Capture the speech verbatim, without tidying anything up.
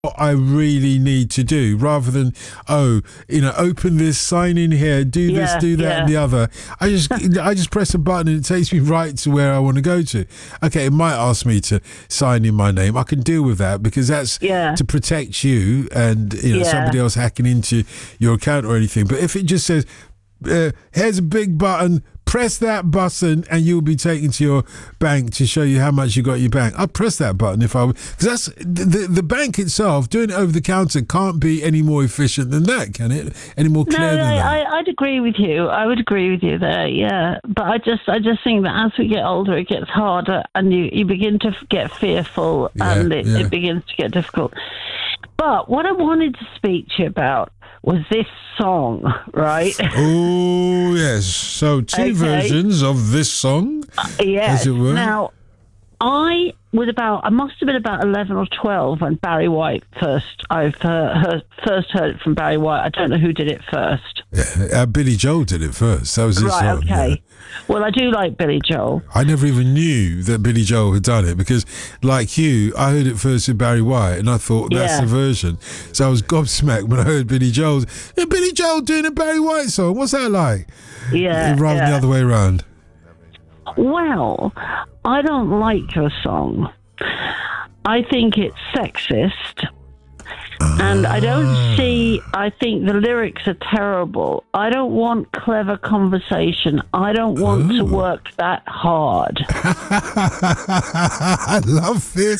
what I really need to do, rather than, oh, you know, open this, sign in here, do this, Yeah, do that, yeah. and the other. I just, I just press a button and it takes me right to where I want to go to. Okay, it might ask me to sign in my name. I can deal with that because that's Yeah. to protect you and you know Yeah. somebody else hacking into your account or anything. But if it just says, uh, here's a big button, press that button and you'll be taken to your bank to show you how much you got in your bank. I'd press that button if I would, because that's the, the bank itself, doing it over the counter can't be any more efficient than that, can it? Any more No, clear than I, that? I, I'd agree with you. I would agree with you there, yeah. But I just I just think that as we get older, it gets harder and you, you begin to get fearful Yeah, and it, yeah. it begins to get difficult. But what I wanted to speak to you about was this song, right? Oh, yes. So two Okay. versions of this song, Yes. as it were. Now, I was about, I must have been about eleven or twelve when Barry White first, I've uh, heard, first heard it from Barry White. I don't know who did it first. Yeah, uh, Billy Joel did it first. That was his Right, song. okay. yeah. Well, I do like Billy Joel. I never even knew that Billy Joel had done it because, like you, I heard it first with Barry White and I thought that's Yeah. the version. So I was gobsmacked when I heard Billy Joel. Yeah, Billy Joel doing a Barry White song. What's that like? Yeah. Rather than yeah. the other way around. Well, I don't like your song. I think it's sexist. And I don't see, I think the lyrics are terrible. I don't want clever conversation. I don't want to Ooh. work that hard. I love this.